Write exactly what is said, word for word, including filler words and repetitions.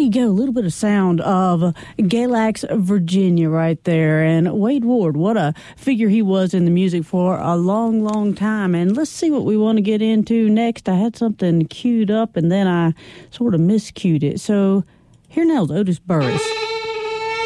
you go, a little bit of sound of Galax, Virginia right there. And Wade Ward, what a figure he was in the music for a long, long time. And let's see what we want to get into next. I had something queued up and then I sort of miscued it. So here now is Otis Burris.